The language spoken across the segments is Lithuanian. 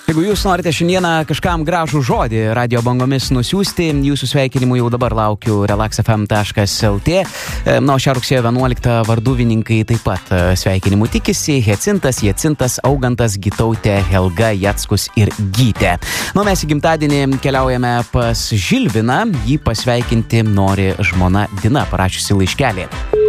Jeigu jūs norite šiandieną kažkam gražų žodį radio bangomis nusiųsti, jūsų sveikinimų jau dabar laukiu relaxfm.lt. Na, šią rugsėjo 11 varduvininkai taip pat sveikinimų tikisi. Jacintas, Augantas, Gitautė, Helga, Jackus ir Gytė. Na, mes į gimtadienį keliaujame pas Žilviną. Jį pasveikinti nori žmona Dina, parašiusi laiškelį.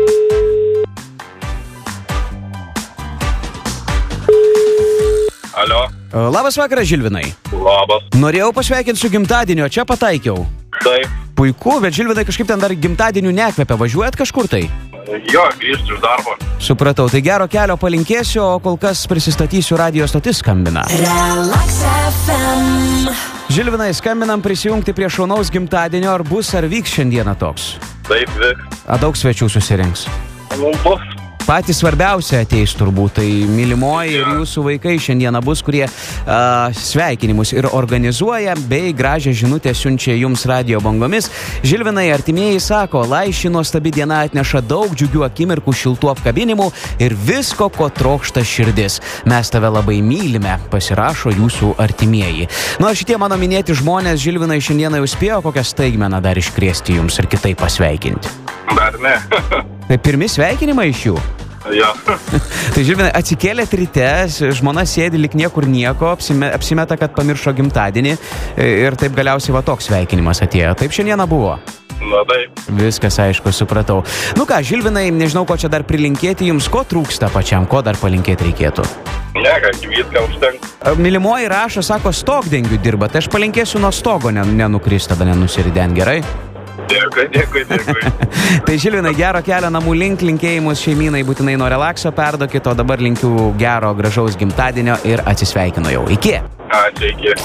Alio. Labas vakaras, Žilvinai. Labas. Norėjau pasveikinti su gimtadienio, čia pataikiau. Taip. Puiku, bet Žilvinai kažkaip ten dar gimtadienių nekvepia. Važiuojat kažkur tai? Jo, grįžtu iš darbo. Supratau, tai gero kelio palinkėsiu, o kol kas prisistatysiu, radio stotis skambina. Relax FM. Žilvinai, skambinam prisijungti prie šaunaus gimtadienio, ar bus, ar vyks šiandieną toks? Taip, vyks. A daug svečių susirinks? Bus. Patys svarbiausia ateis turbūt, tai mylimoji ir jūsų vaikai šiandieną bus, kurie sveikinimus ir organizuoja, bei gražią žinutę siunčia jums radio bangomis. Žilvinai, artimieji sako, lai ši nuostabi diena atneša daug džiugių akimirkų, šiltų apkabinimų ir visko, ko trokšta širdis. Mes tave labai mylime, pasirašo jūsų artimieji. Nu, šitie mano minėti žmonės, Žilvinai, šiandieną jau spėjo kokią staigmeną dar iškrėsti jums ir kitaip pasveikinti. Dar ne. Tai pirmi sveikinimai iš jų? Jo. Tai Žilvinai, atsikėlėt ryte, žmona sėdi lyg niekur nieko, apsimeta, kad pamiršo gimtadienį ir taip galiausiai va toks sveikinimas atėjo. Taip šiandieną buvo? Na taip. Viskas aišku, supratau. Nu ką, Žilvinai, nežinau, ko čia dar prilinkėti jums, ko trūksta pačiam, ko dar palinkėti reikėtų? Ne, kad viską užtenka. Mylimoji rašo, sako, stogdengiu dirba, tai aš palinkėsiu nuo stogo nenukrist, tada nenusirident, gerai? Dėkui. Tai Žilvinai, gero kelio namų link, linkėjimus šeimynai būtinai nuo relakso perduokit, o dabar linkiu gero, gražaus gimtadienio ir atsisveikinu jau. Iki! Ačiū, iki.